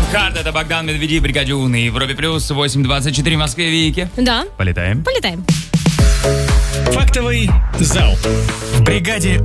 Хард, это Богдан Медведев, Бригадюн и Европе Плюс, 8:24 в Москве, Вики. Да. Полетаем. Полетаем. Фактовый зал. В бригаде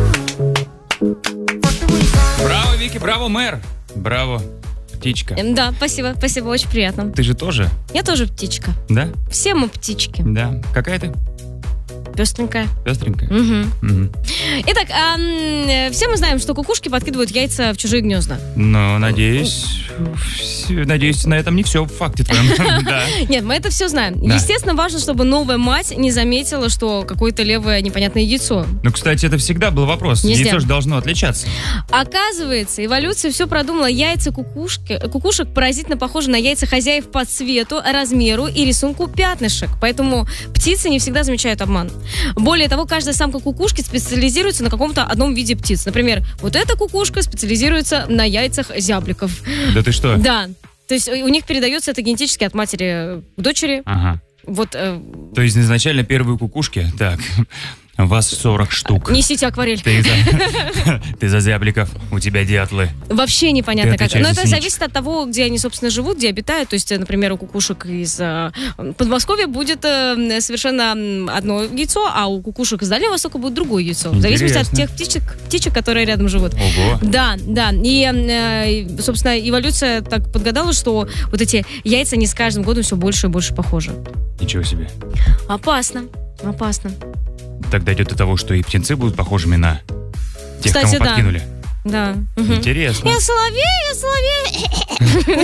Браво, Вики, браво, мэр. Браво, птичка. Да, спасибо, очень приятно. Ты же тоже? Я тоже птичка. Да? Все мы птички. Да. Какая ты? Пестренькая. Пестренькая? Угу. Итак, все мы знаем, что кукушки подкидывают яйца в чужие гнезда. Ну, надеюсь, на этом не все в факте твоем. Да. Нет, мы это все знаем. Да. Естественно, важно, чтобы новая мать не заметила, что какое-то левое непонятное яйцо. Ну, кстати, это всегда был вопрос. Нельзя. Яйцо же должно отличаться. Оказывается, эволюция все продумала. Яйца кукушек поразительно похожи на яйца хозяев по цвету, размеру и рисунку пятнышек. Поэтому птицы не всегда замечают обман. Более того, каждая самка кукушки специализируется на каком-то одном виде птиц. Например, вот эта кукушка специализируется на яйцах зябликов. Да ты что? Да. То есть у них передается это генетически от матери к дочери. Ага. Вот. То есть изначально первые кукушки, так, вас 40 штук. Несите акварель. Ты за зябликов, у тебя дятлы. Вообще непонятно как. Но это за зависит от того, где они, собственно, живут, где обитают. То есть, например, у кукушек из Подмосковья будет совершенно одно яйцо, а у кукушек из Дальнего Востока будет другое яйцо. В зависимости от тех птичек, которые рядом живут. Ого. Да. И, собственно, эволюция так подгадала, что вот эти яйца, они с каждым годом все больше и больше похожи. Ничего себе. Опасно. Так дойдет до того, что и птенцы будут похожими на тех, Кстати, кому подкинули. Да. Интересно. Я соловей.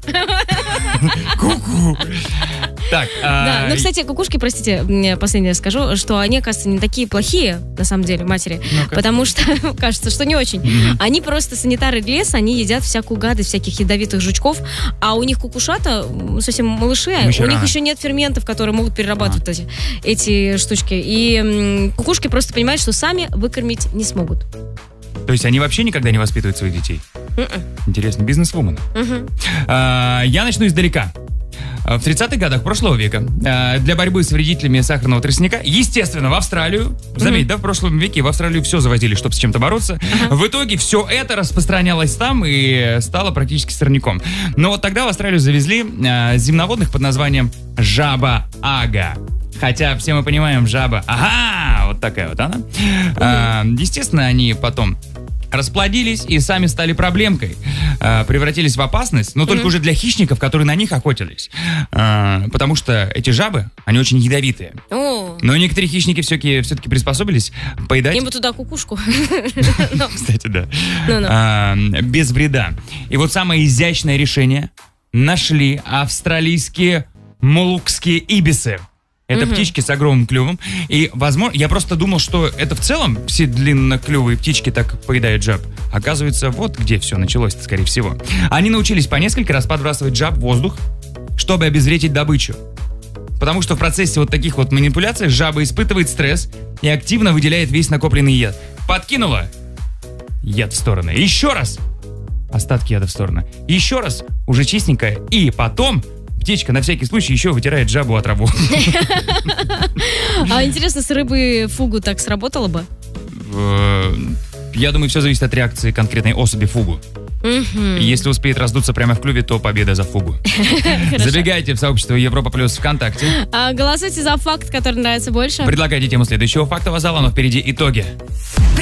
Ку-ку. Так, Да, ну, кстати, кукушки, простите, мне последнее скажу, что они, оказывается, не такие плохие, на самом деле, матери, потому что, кажется, что не очень. Они просто санитары леса, они едят всякую гадость, всяких ядовитых жучков, а у них кукушата, совсем малыши, у них еще нет ферментов, которые могут перерабатывать эти штучки. И кукушки просто понимают, что сами выкормить не смогут. То есть они вообще никогда не воспитывают своих детей? Интересно, бизнес-вумен. Я начну издалека. В 30-х годах прошлого века для борьбы с вредителями сахарного тростника, естественно, в Австралию, заметь, да, в прошлом веке в Австралию все завозили, чтобы с чем-то бороться. В итоге все это распространялось там и стало практически сорняком. Но вот тогда в Австралию завезли земноводных под названием жаба-ага. Хотя все мы понимаем, жаба, ага, вот такая вот она. Естественно, они потом расплодились и сами стали проблемкой. Превратились в опасность, но только уже для хищников, которые на них охотились. Потому что эти жабы, они очень ядовитые. Но некоторые хищники все-таки приспособились поедать... Им бы туда кукушку. Кстати, да. Без вреда. И вот самое изящное решение нашли австралийские молукские ибисы. Это птички с огромным клювом. И, возможно, я просто думал, что это в целом все длинноклювые птички так поедают жаб. Оказывается, вот где все началось, скорее всего. Они научились по несколько раз подбрасывать жаб в воздух, чтобы обезвредить добычу. Потому что в процессе вот таких вот манипуляций жаба испытывает стресс и активно выделяет весь накопленный яд. Подкинула яд в сторону. Еще раз. Остатки яда в сторону. Еще раз. Уже чистенькая. И потом... Птичка на всякий случай еще вытирает жабу от траву. А интересно, с рыбы фугу так сработало бы? Я думаю, все зависит от реакции конкретной особи фугу. Если успеет раздуться прямо в клюве, то победа за фугу. Забегайте в сообщество Европа Плюс ВКонтакте. Голосуйте за факт, который нравится больше. Предлагайте тему следующего фактового зала, но впереди итоги.